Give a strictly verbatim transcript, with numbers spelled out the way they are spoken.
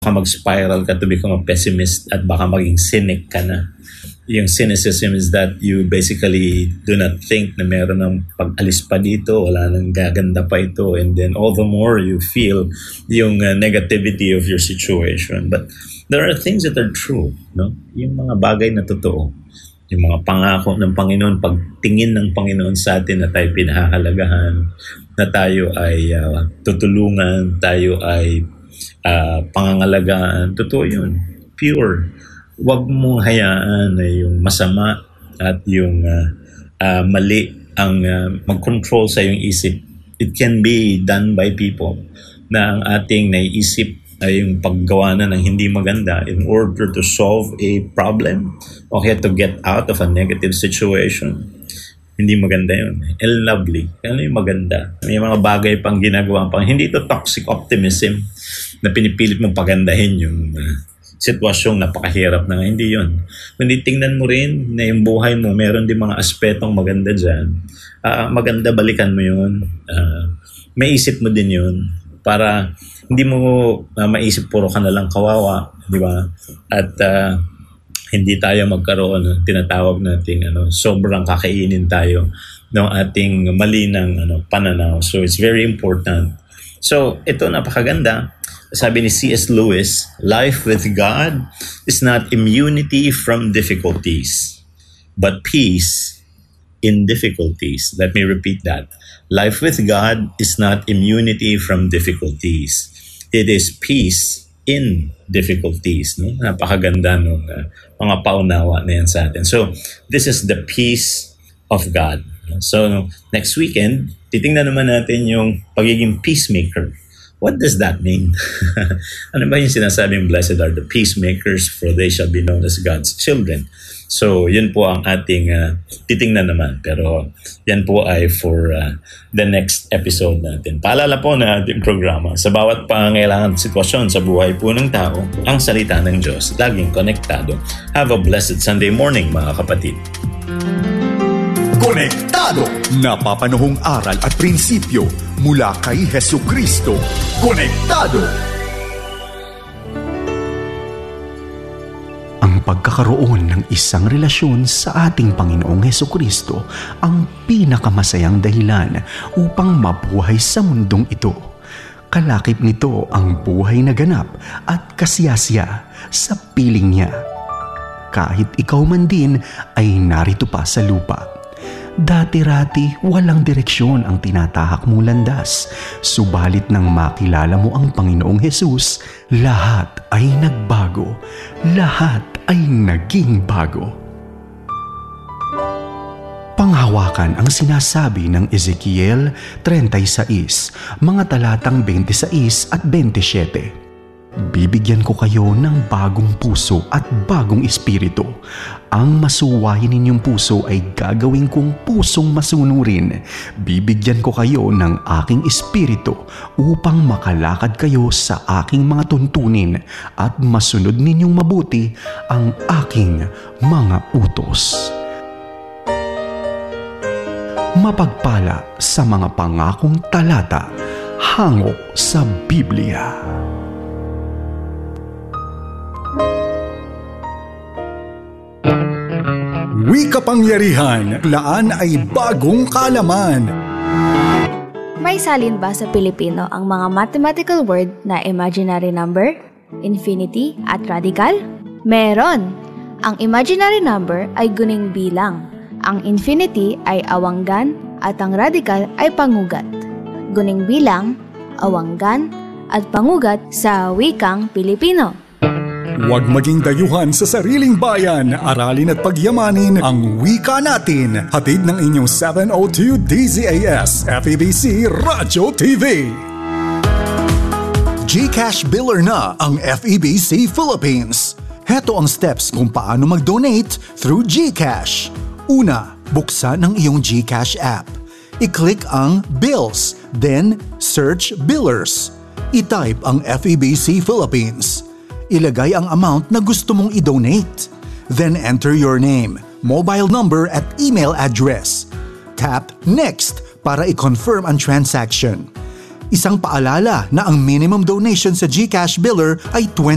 baka mag-spiral ka to become a pessimist at baka maging cynic ka na. Yung cynicism is that you basically do not think na meron ng pag-alis pa dito, wala nang gaganda pa ito, and then all the more you feel yung uh, negativity of your situation. But there are things that are true, no? Yung mga bagay na totoo. Yung mga pangako ng Panginoon, pagtingin ng Panginoon sa atin na tayo pinahahalagahan, na tayo ay uh, tutulungan, tayo ay uh, pangangalagaan. Totoo yun. Pure. Huwag mong hayaan na yung masama at yung uh, uh, mali ang uh, mag-control sa iyong isip. It can be done by people na ang ating naiisip ay yung paggawa na ng hindi maganda in order to solve a problem o kaya to get out of a negative situation. Hindi maganda yun. And lovely. Ano yung maganda? May mga bagay pang ginagawa pang hindi ito toxic optimism na pinipilit mong pagandahin yung uh, sitwasyong napakahirap na. Hindi yun. Kundi tingnan mo rin na yung buhay mo, meron din mga aspetong maganda dyan. Uh, maganda, balikan mo yun. Uh, may isip mo din yun para hindi mo uh, maisip puro ka na lang kawawa, di ba? At uh, hindi tayo magkaroon ng tinatawag nating ano, sobrang kakainin tayo ng ating malinang ano, pananaw. So it's very important. So ito napakaganda. Sabi ni C S Lewis, life with God is not immunity from difficulties, but peace in difficulties. Let me repeat that. Life with God is not immunity from difficulties. It is peace in difficulties. No? Napakaganda ng uh, mga paunawa na yan sa atin. So, this is the peace of God. So, next weekend, titingnan naman natin yung pagiging peacemaker. What does that mean? Ano ba yung sinasabing blessed are the peacemakers for they shall be known as God's children? So, yun po ang ating uh, titingnan naman. Pero yan po ay for uh, the next episode natin. Paalala po na ating programa, sa bawat pangangailangan sitwasyon sa buhay po ng tao, ang salita ng Diyos, laging konektado. Have a blessed Sunday morning, mga kapatid. Konektado! Napapanuhong aral at prinsipyo mula kay Hesukristo. Konektado! Ang pagkakaroon ng isang relasyon sa ating Panginoong Hesukristo ang pinakamasayang dahilan upang mabuhay sa mundong ito. Kalakip nito ang buhay na ganap at kasiyasiya sa piling niya. Kahit ikaw man din ay narito pa sa lupa. Dati-rati walang direksyon ang tinatahak mong landas, subalit nang makilala mo ang Panginoong Hesus, lahat ay nagbago, lahat ay naging bago. Panghawakan ang sinasabi ng Ezekiel thirty-six, mga talatang twenty-six at twenty-seven. Bibigyan ko kayo ng bagong puso at bagong espiritu. Ang masuwayin ninyong puso ay gagawin kong pusong masunurin. Bibigyan ko kayo ng aking espiritu upang makalakad kayo sa aking mga tuntunin at masunod ninyong mabuti ang aking mga utos. Mapagpala sa mga pangakong talata hango sa Biblia. Wika-pangyarihan, laan ay bagong kaalaman. May salin ba sa Pilipino ang mga mathematical word na imaginary number, infinity at radical? Meron! Ang imaginary number ay guning bilang, ang infinity ay awanggan at ang radical ay pangugat. Guning bilang, awanggan at pangugat sa wikang Pilipino. Huwag maging dayuhan sa sariling bayan, aralin at pagyamanin ang wika natin. Hatid ng inyong seven oh two D Z A S F E B C Radyo T V. GCash Biller na ang F E B C Philippines. Heto ang steps kung paano mag-donate through GCash. Una, buksan ang iyong GCash app. I-click ang Bills, then search Billers. I-type ang F E B C Philippines. Ilagay ang amount na gusto mong i-donate. Then enter your name, mobile number at email address. Tap Next para i-confirm ang transaction. Isang paalala na ang minimum donation sa GCash Biller ay twenty